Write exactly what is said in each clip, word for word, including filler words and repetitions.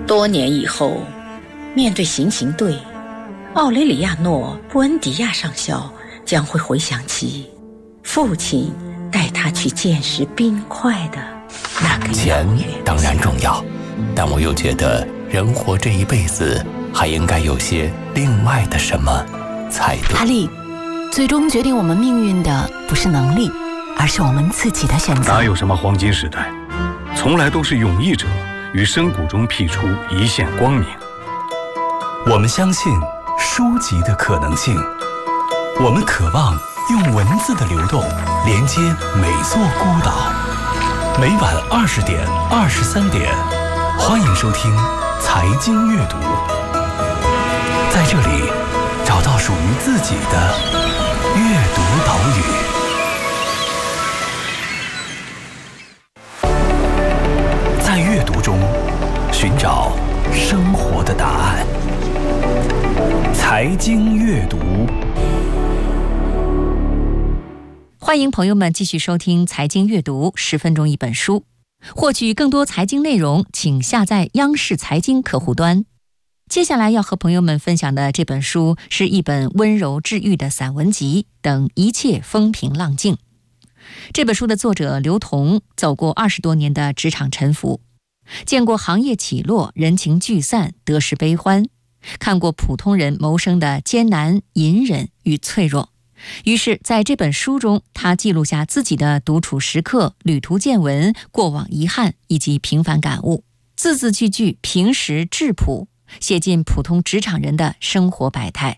多年以后，面对行刑队，奥雷里亚诺·布恩迪亚上校将会回想起父亲带他去见识冰块的那个钱当然重要，但我又觉得人活这一辈子还应该有些另外的什么才对。 阿丽，最终决定我们命运的不是能力，而是我们自己的选择。 哪有什么黄金时代，从来都是勇毅者于深谷中辟出一线光明。 我们相信书籍的可能性，我们渴望用文字的流动连接每座孤岛。每晚二十点、二十三点，欢迎收听财经阅读，在这里找到属于自己的阅读岛屿。在阅读中寻找生活的答案。财经阅读， 欢迎朋友们继续收听财经阅读，十分钟一本书。获取更多财经内容，请下载央视财经客户端。接下来要和朋友们分享的这本书是一本温柔治愈的散文集，等一切风平浪静。这本书的作者刘同走过二十多年的职场沉浮，见过行业起落、人情聚散、得失悲欢，看过普通人谋生的艰难、隐忍与脆弱。于是在这本书中，他记录下自己的独处时刻、旅途见闻、过往遗憾以及平凡感悟，字字句句平实质朴，写进普通职场人的生活百态。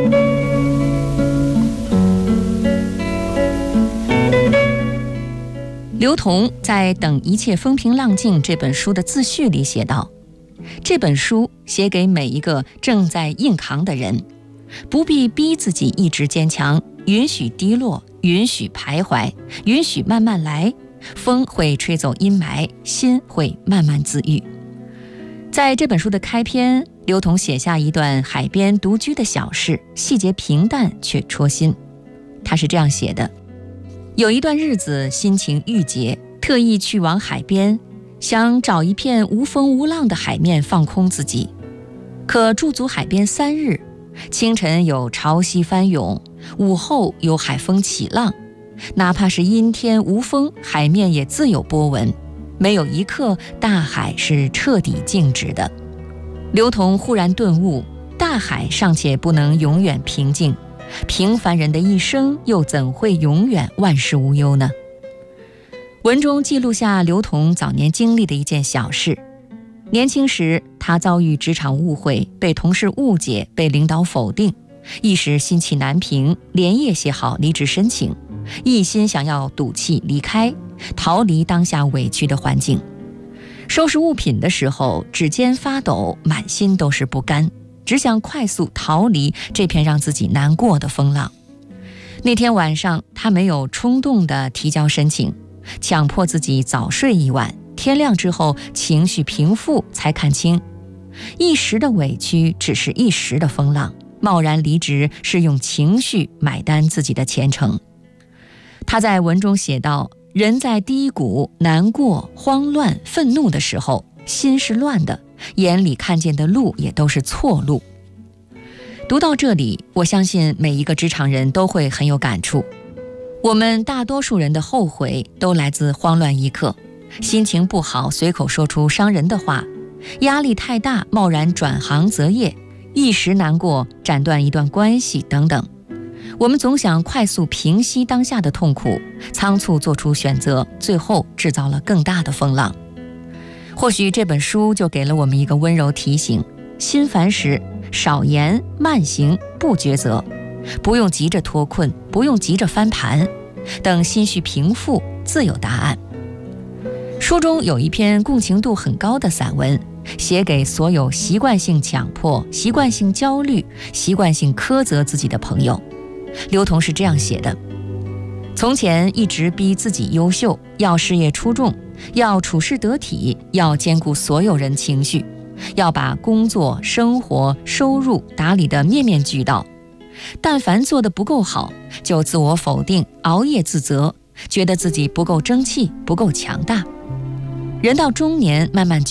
刘同在《等一切风平浪静》这本书的自序里写道，这本书写给每一个正在硬扛的人，不必逼自己一直坚强，允许低落，允许徘徊，允许慢慢来，风会吹走阴霾，心会慢慢自愈。在这本书的开篇，刘同写下一段海边独居的小事，细节平淡却戳心。他是这样写的：有一段日子心情郁结，特意去往海边，想找一片无风无浪的海面放空自己。可驻足海边三日，清晨有潮汐翻涌，午后有海风起浪，哪怕是阴天无风，海面也自有波纹，没有一刻大海是彻底静止的。刘同忽然顿悟，大海尚且不能永远平静，平凡人的一生又怎会永远万事无忧呢？文中记录下刘同早年经历的一件小事。年轻时，他遭遇职场误会，被同事误解，被领导否定，一时心气难平，连夜写好离职申请，一心想要赌气离开，逃离当下委屈的环境。收拾物品的时候，指尖发抖，满心都是不甘，只想快速逃离这片让自己难过的风浪。那天晚上，他没有冲动地提交申请，强迫自己早睡一晚，天亮之后情绪平复，才看清一时的委屈只是一时的风浪，贸然离职是用情绪买单自己的前程。他在文中写道，人在低谷、难过、慌乱、愤怒的时候，心是乱的，眼里看见的路也都是错路。读到这里，我相信每一个职场人都会很有感触。我们大多数人的后悔都来自慌乱一刻，心情不好随口说出伤人的话，压力太大贸然转行择业，一时难过斩断一段关系等等。我们总想快速平息当下的痛苦，仓促做出选择，最后制造了更大的风浪。或许这本书就给了我们一个温柔提醒，心烦时少言慢行不抉择，不用急着脱困，不用急着翻盘，等心绪平复自有答案。书中有一篇共情度很高的散文，写给所有习惯性强迫、习惯性焦虑、习惯性苛责自己的朋友。刘同是这样写的：从前一直逼自己优秀，要事业出众，要处事得体，要兼顾所有人情绪，要把工作、生活、收入打理得面面俱到。但凡做得不够好，就自我否定，熬夜自责，觉得自己不够争气，不够强大。人到中年，慢慢